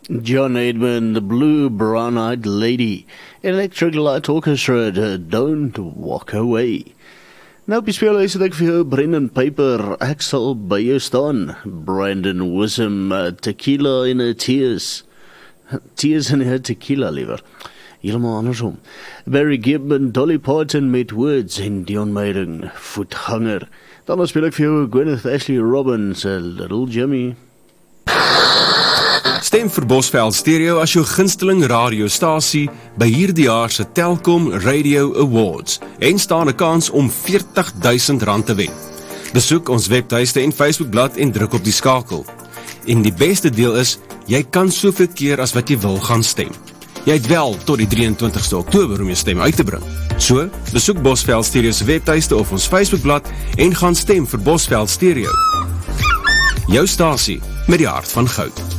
John Edmund, the Blue Brown-Eyed Lady, Electric Light Orchestra, Don't Walk Away. Nou op die speelhuis het ek vir jou Brendan Piper, ek sal by jou staan. Brandon Wisdom, Tequila in her Tears. Tears in her tequila, liever. Helemaal andersom. Barry Gibb en Dolly Parton met Words en Dion Meiding, Voetganger. Dan speel ek vir jou Gwyneth Ashley Robbins, Little Jimmy. Stem vir Bosveld Stereo as jou gunsteling radiostasie by hierdie jaar se Telkom Radio Awards en staan 'n kans om R40.000 te wen. Besoek ons webtuiste en Facebookblad en druk op die skakel. En die beste deel is, jy kan soveel keer as wat jy wil gaan stem. Jy het wel tot die 23ste Oktober om jou stem uit te bring. So, besoek Bosveld Stereo se webtuiste of ons Facebookblad en gaan stem vir Bosveld Stereo. Jou stasie met die hart van goud.